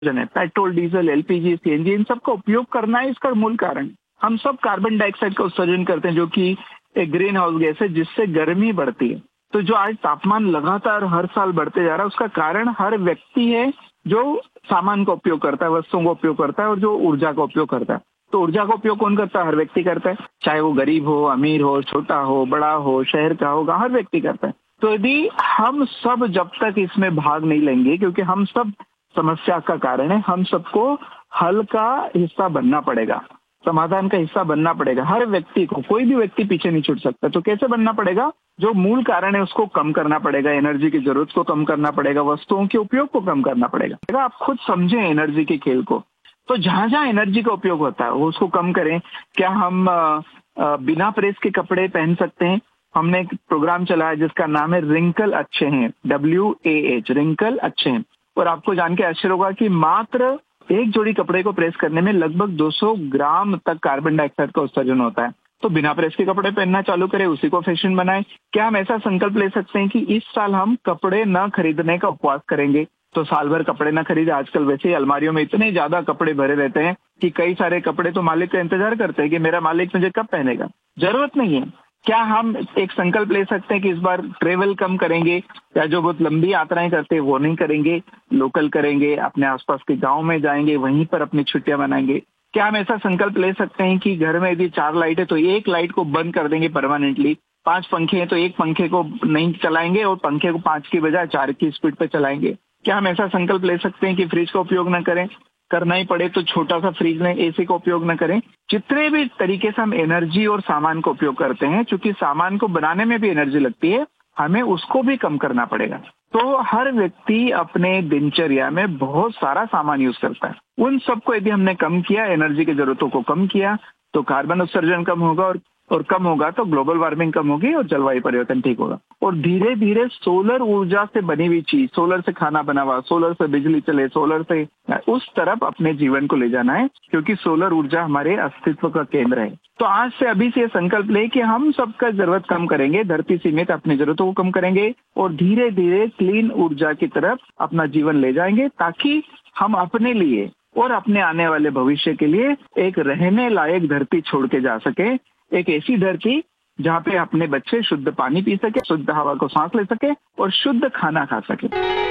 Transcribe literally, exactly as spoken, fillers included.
है petrol, diesel, LPG, CNG, इन सब का उपयोग करना है इसका मूल कारण। हम सब कार्बन डाइऑक्साइड का उत्सर्जन करते हैं जो कि एक ग्रीन हाउस गैस है जिससे गर्मी बढ़ती है। तो जो आज तापमान लगातार हर साल बढ़ते जा रहा है उसका कारण हर व्यक्ति है जो सामान का उपयोग करता है, वस्तुओं का उपयोग करता है और जो ऊर्जा का उपयोग करता है। तो ऊर्जा का उपयोग कौन करता है? हर व्यक्ति करता है, चाहे वो गरीब हो, अमीर हो, छोटा हो, बड़ा हो, शहर का होगा, हर व्यक्ति करता है। तो यदि हम सब जब तक इसमें भाग नहीं लेंगे, क्योंकि हम सब समस्या का कारण है, हम सबको हल का हिस्सा बनना पड़ेगा, समाधान का हिस्सा बनना पड़ेगा। हर व्यक्ति को, कोई भी व्यक्ति पीछे नहीं छूट सकता। तो कैसे बनना पड़ेगा? जो मूल कारण है उसको कम करना पड़ेगा, एनर्जी की जरूरत को कम करना पड़ेगा, वस्तुओं के उपयोग को कम करना पड़ेगा। आप खुद समझें एनर्जी के खेल को। तो जहां जहां एनर्जी का उपयोग होता है वो उसको कम करें। क्या हम आ, आ, बिना प्रेस के कपड़े पहन सकते हैं? हमने एक प्रोग्राम चलाया जिसका नाम है रिंकल अच्छे हैं, डब्ल्यू ए एच, रिंकल अच्छे हैं। और आपको जान के आश्चर्य होगा कि मात्र एक जोड़ी कपड़े को प्रेस करने में लगभग दो सौ ग्राम तक कार्बन डाइऑक्साइड का उत्सर्जन होता है। तो बिना प्रेस के कपड़े पहनना चालू करें, उसी को फैशन बनाएं। क्या हम ऐसा संकल्प ले सकते हैं कि इस साल हम कपड़े न खरीदने का उपवास करेंगे? तो साल भर कपड़े ना खरीदे। आजकल वैसे ही अलमारियों में इतने ज्यादा कपड़े भरे रहते हैं कि कई सारे कपड़े तो मालिक का इंतजार करते हैं कि मेरा मालिक मुझे कब पहनेगा। जरूरत नहीं है। क्या हम एक संकल्प ले सकते हैं कि इस बार ट्रेवल कम करेंगे, या जो बहुत लंबी यात्राएं करते हैं वो नहीं करेंगे, लोकल करेंगे, अपने आसपास के गांव में जाएंगे, वहीं पर अपनी छुट्टियां मनाएंगे। क्या हम ऐसा संकल्प ले सकते हैं कि घर में यदि चार लाइट है तो एक लाइट को बंद कर देंगे परमानेंटली, पांच पंखे हैं तो एक पंखे को नहीं चलाएंगे और पंखे को पांच की बजाय चार की स्पीड पे चलाएंगे। क्या हम ऐसा संकल्प ले सकते हैं कि फ्रिज का उपयोग न करें, करना ही पड़े तो छोटा सा फ्रिज में एसी का उपयोग न करें। जितने भी तरीके से हम एनर्जी और सामान का उपयोग करते हैं, चूंकि सामान को बनाने में भी एनर्जी लगती है, हमें उसको भी कम करना पड़ेगा। तो हर व्यक्ति अपने दिनचर्या में बहुत सारा सामान यूज करता है। उन सबको यदि हमने कम किया, एनर्जी की जरूरतों को कम किया, तो कार्बन उत्सर्जन कम होगा और और कम होगा तो ग्लोबल वार्मिंग कम होगी और जलवायु परिवर्तन ठीक होगा। और धीरे धीरे सोलर ऊर्जा से बनी हुई चीज, सोलर से खाना बना हुआ, सोलर से बिजली चले, सोलर से उस तरफ अपने जीवन को ले जाना है, क्योंकि सोलर ऊर्जा हमारे अस्तित्व का केंद्र है। तो आज से अभी से संकल्प ले कि हम सबका जरूरत कम करेंगे, धरती सीमित अपनी जरूरतों को कम करेंगे और धीरे धीरे क्लीन ऊर्जा की तरफ अपना जीवन ले जाएंगे, ताकि हम अपने लिए और अपने आने वाले भविष्य के लिए एक रहने लायक धरती छोड़ के जा सके। एक ऐसी धरती जहाँ पे अपने बच्चे शुद्ध पानी पी सके, शुद्ध हवा को सांस ले सके और शुद्ध खाना खा सके।